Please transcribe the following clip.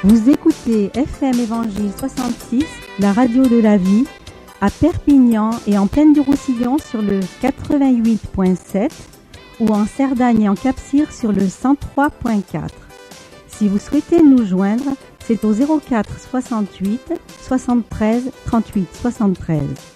Vous écoutez FM Évangile 66, la radio de la vie, à Perpignan et en Plaine du Roussillon sur le 88.7 ou en Cerdagne et en Cap-Cyr sur le 103.4. Si vous souhaitez nous joindre, c'est au 04 68 73 38 73.